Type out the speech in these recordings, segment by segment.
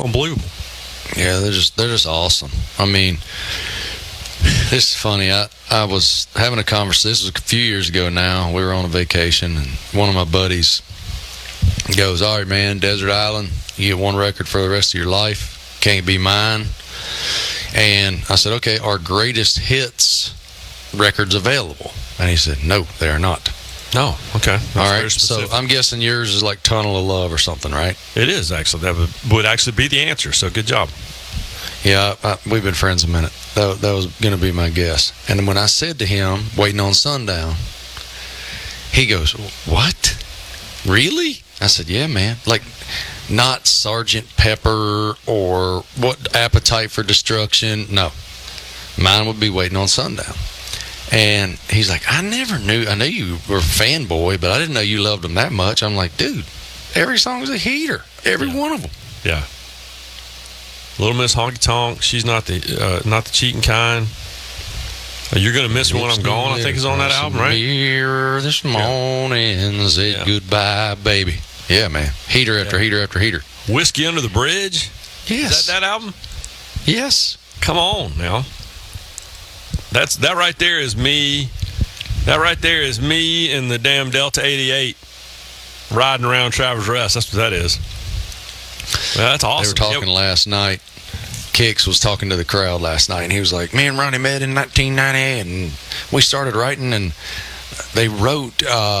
unbelievable. Yeah, they're just awesome. I mean, this is funny. I was having a conversation. This was a few years ago now. We were on a vacation, and one of my buddies goes, "All right, man, Desert Island, you get one record for the rest of your life. Can't be mine." And I said, "Okay, are greatest hits records available?" And he said, "No, they are not." No, okay. That's all very right, so specific. I'm guessing yours is like Tunnel of Love or something, right? It is, actually. That would actually be the answer, so good job. Yeah, we've been friends a minute. That was going to be my guess. And then when I said to him, Waiting on Sundown, he goes, "What? Really?" I said, "Yeah, man. Like, not Sergeant Pepper or what, Appetite for Destruction. No. Mine would be Waiting on Sundown." And he's like, I knew you were a fanboy, but I didn't know you loved them that much. I'm like, dude, every song's a heater. Every one of them. Yeah. Little Miss Honky Tonk, She's Not the Cheating Kind. You're Gonna Miss Me When I'm Gone, I think is on that album, right? Here this morning, said goodbye, baby. Yeah, man. Heater after heater after heater. Whiskey Under the Bridge? Yes. Is that album? Yes. Come on now. That right there is me. That right there is me in the damn Delta 88 riding around Travelers Rest. That's what that is. Well, that's awesome. They were talking last night. Kix was talking to the crowd last night, and he was like, "Me and Ronnie met in 1990, and we started writing, and they wrote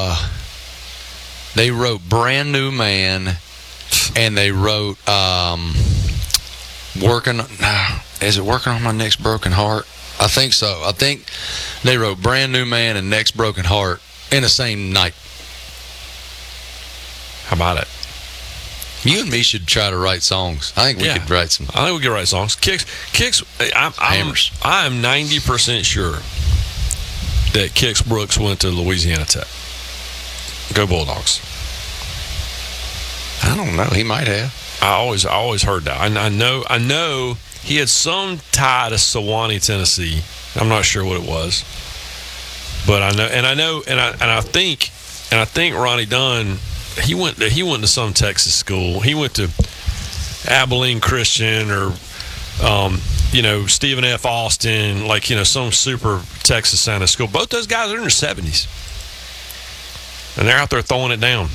Brand New Man, and they wrote Working on My Next Broken Heart? I think so. I think they wrote Brand New Man and Next Broken Heart in the same night. How about it? You and me should try to write songs. I think we could write some. I think we could write songs. Kix. Hammers. I'm 90% sure that Kix Brooks went to Louisiana Tech. Go Bulldogs. I don't know. He might have. I always heard that. I know he had some tie to Sewanee, Tennessee. I'm not sure what it was, but I think Ronnie Dunn. He went to some Texas school. He went to Abilene Christian or Stephen F. Austin, some super Texas Santa school. Both those guys are in their 70s, and they're out there throwing it down.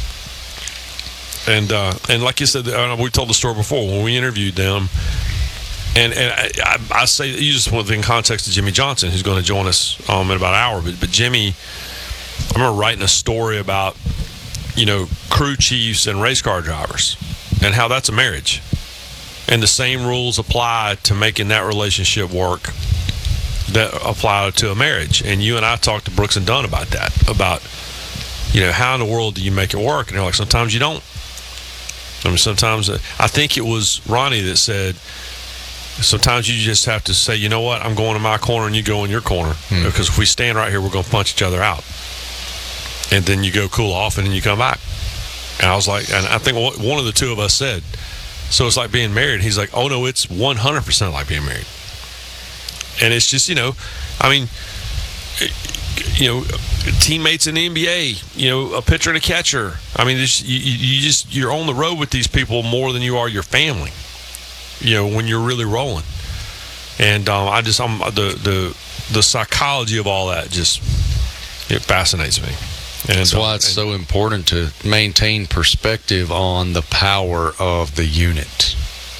And like you said, we told the story before when we interviewed them. And I say, you just want in context of Jimmy Johnson, who's going to join us in about an hour. But Jimmy, I remember writing a story about, crew chiefs and race car drivers and how that's a marriage. And the same rules apply to making that relationship work that apply to a marriage. And you and I talked to Brooks and Dunn about that, about, how in the world do you make it work? And they're like, sometimes you don't. I mean, sometimes, I think it was Ronnie that said, sometimes you just have to say, you know what, I'm going in my corner and you go in your corner. Because if we stand right here, we're going to punch each other out. And then you go cool off and then you come back. And I was like, and I think one of the two of us said, so it's like being married. He's like, oh no, it's 100% like being married. And it's just, teammates in the NBA, a pitcher and a catcher. I mean, you're on the road with these people more than you are your family. When you're really rolling. And the psychology of all that it fascinates me. And that's why it's so important to maintain perspective on the power of the unit.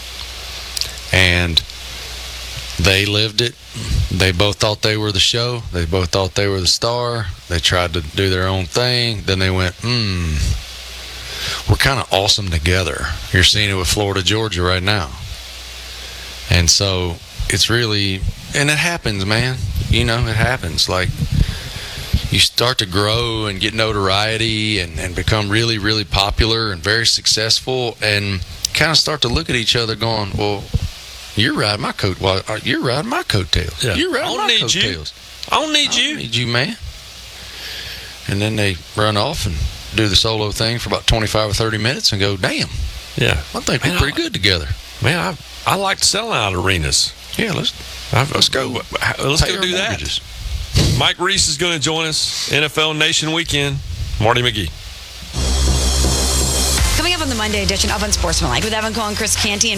And they lived it. They both thought they were the show. They both thought they were the star. They tried to do their own thing. Then they went, we're kind of awesome together. You're seeing it with Florida, Georgia right now. And so it's really, and it happens, man. It happens. Like, you start to grow and get notoriety and become really, really popular and very successful and kind of start to look at each other going, well, you're riding my coat. Well, you're riding my coattails. Yeah. You're riding my coattails. I don't need you. I don't need you, man. And then they run off and do the solo thing for about 25 or 30 minutes and go, damn. Yeah. I think we're pretty good together. Man, I like selling out arenas. Yeah, let's go. Let's go do that. Mike Reese is going to join us. NFL Nation Weekend. Marty McGee. Coming up on the Monday edition of Unsportsmanlike with Evan Cole and Chris Canty.